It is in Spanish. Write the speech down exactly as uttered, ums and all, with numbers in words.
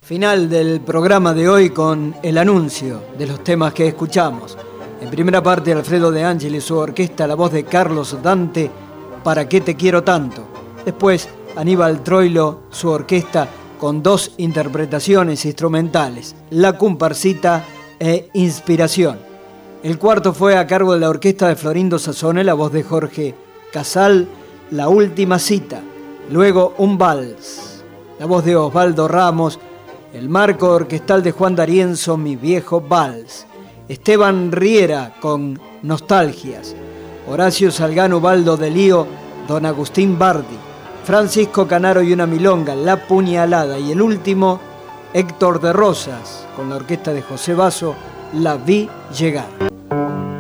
Final del programa de hoy con el anuncio de los temas que escuchamos. En primera parte, Alfredo De Angeli y su orquesta, la voz de Carlos Dante, ¿Para qué te quiero tanto? Después, Aníbal Troilo, su orquesta, con dos interpretaciones instrumentales, La Comparsita e Inspiración. El cuarto fue a cargo de la orquesta de Florindo Sassone, la voz de Jorge Casal, La Última Cita. Luego, un vals, la voz de Osvaldo Ramos, el marco orquestal de Juan D'Arienzo, Mi Viejo Vals. Esteban Riera con Nostalgias. Horacio Salgano Baldo de Lío, Don Agustín Bardi. Francisco Canaro y una milonga, La Puñalada. Y el último, Héctor de Rosas, con la orquesta de José Basso, La Vi Llegar.